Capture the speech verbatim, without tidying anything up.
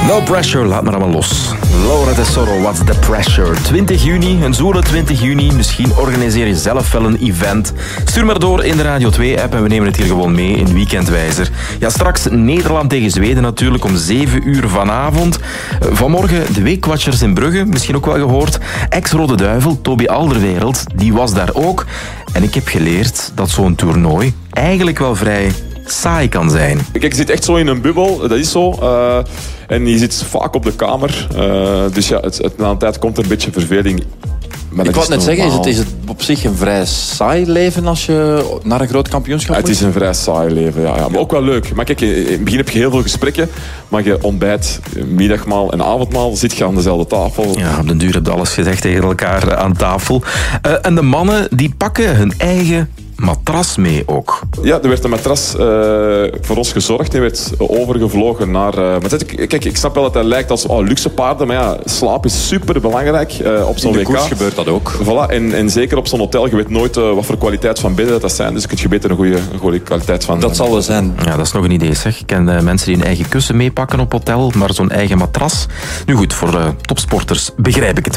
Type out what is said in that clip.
No pressure, laat maar allemaal los. Laura Tesoro, what's the pressure? twintig juni, een zwoele twintig juni. Misschien organiseer je zelf wel een event. Stuur maar door in de Radio twee-app en we nemen het hier gewoon mee in Weekendwijzer. Ja, straks Nederland tegen Zweden natuurlijk om zeven uur vanavond. Vanmorgen de Weekwatchers in Brugge, misschien ook wel gehoord. Ex-Rode Duivel, Toby Alderweireld, die was daar ook. En ik heb geleerd dat zo'n toernooi eigenlijk wel vrij saai kan zijn. Kijk, je zit echt zo in een bubbel, dat is zo. Uh, en je zit vaak op de kamer. Uh, dus ja, het, het, na een tijd komt er een beetje verveling. Maar ik wou net zeggen, is het, is het op zich een vrij saai leven als je naar een groot kampioenschap moet? Het is een vrij saai leven, ja, ja. Maar ook wel leuk. Maar kijk, in het begin heb je heel veel gesprekken. Maar je ontbijt, middagmaal en avondmaal zit je aan dezelfde tafel. Ja, op den duur heb je alles gezegd tegen elkaar aan tafel. Uh, en de mannen die pakken hun eigen matras mee ook. Ja, er werd een matras uh, voor ons gezorgd. Die werd overgevlogen naar... Uh, maar kijk, ik snap wel dat dat lijkt als oh, luxe paarden. Maar ja, slaap is super belangrijk uh, op zo'n In de W K. koers gebeurt dat ook. Voilà, en, en zeker op zo'n hotel. Je weet nooit uh, wat voor kwaliteit van bedden dat zijn. Dus kun je beter een goede, een goede kwaliteit van... Dat zal wel zijn. Ja, dat is nog een idee, zeg. Ik ken uh, mensen die een eigen kussen meepakken op hotel, maar zo'n eigen matras. Nu goed, voor uh, topsporters begrijp ik het.